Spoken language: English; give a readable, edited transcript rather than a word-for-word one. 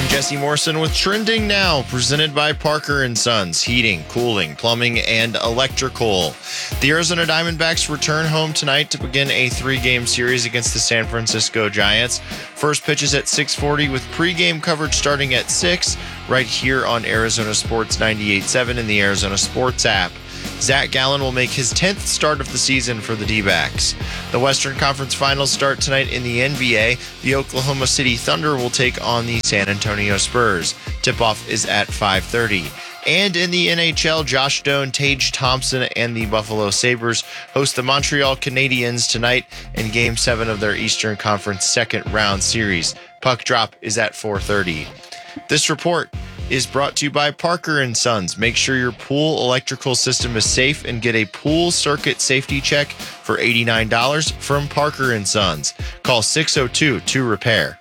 Jesse Morrison with Trending Now, presented by Parker & Sons, heating, cooling, plumbing, and electrical. The Arizona Diamondbacks return home tonight to begin a 3-game series against the San Francisco Giants. First pitch is at 6:40 with pregame coverage starting at 6 right here on Arizona Sports 98.7 in the Arizona Sports app. Zach Gallen will make his 10th start of the season for the D-backs. The Western Conference Finals start tonight in the NBA. The Oklahoma City Thunder will take on the San Antonio Spurs. Tip-off is at 5:30. And in the NHL, Josh Doan, Tage Thompson, and the Buffalo Sabres host the Montreal Canadiens tonight in Game 7 of their Eastern Conference second-round series. Puck drop is at 4:30. This report is brought to you by Parker & Sons. Make sure your pool electrical system is safe and get a pool circuit safety check for $89 from Parker & Sons. Call 602-2-REPAIR.